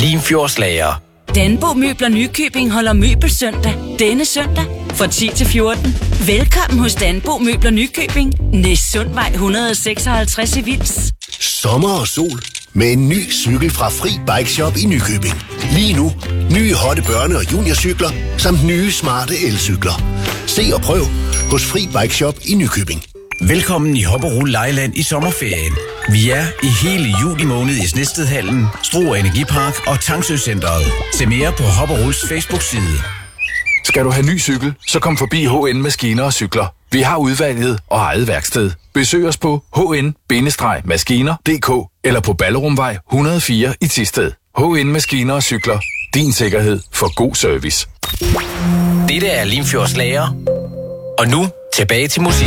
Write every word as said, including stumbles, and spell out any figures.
Limfjordslager. Danbo Møbler Nykøbing holder møbelsøndag denne søndag fra ti til fjorten. Velkommen hos Danbo Møbler Nykøbing. Næstsundvej et hundrede og seksoghalvtreds i Vils. Sommer og sol med en ny cykel fra Fri Bike Shop i Nykøbing. Lige nu, nye hotte børne- og juniorcykler, samt nye smarte elcykler. Se og prøv hos Fri Bike Shop i Nykøbing. Velkommen i Hopperol Lejland i sommerferien. Vi er i hele juli måned i Snedstedhallen, Struer Energipark og Tangsø-centret. Se mere på Hopperols Facebook-side. Skal du have ny cykel, så kom forbi H N Maskiner og Cykler. Vi har udvalget og eget værksted. Besøg os på h n maskiner punktum d k eller på Ballerumvej et hundrede og fire i Thisted. H N Maskiner og Cykler. Din sikkerhed for god service. Dette er Limfjordslager. Og nu tilbage til musik.